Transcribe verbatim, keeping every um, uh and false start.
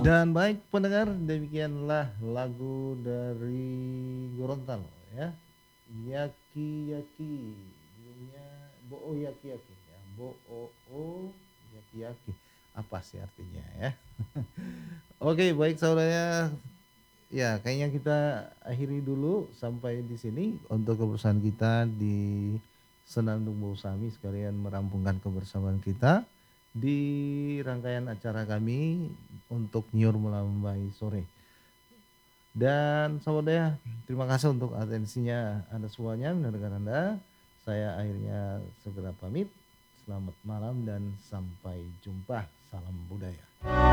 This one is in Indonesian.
Dan baik pendengar, demikianlah lagu dari Gorontalo ya. Yaki Yaki, judulnya Bo'o Yaki Yaki ya. Bo'o Yaki Yaki. Apa sih artinya ya? Oke, baik saudara. Ya, kayaknya kita akhiri dulu sampai di sini untuk kebersamaan kita di Senandung Bau Sami, sekalian merampungkan kebersamaan kita di rangkaian acara kami untuk Nyur Melambai Sore. Dan saudara, terima kasih untuk atensinya Anda semuanya, mendengarkan Anda. Saya akhirnya segera pamit. Selamat malam dan sampai jumpa. Salam budaya.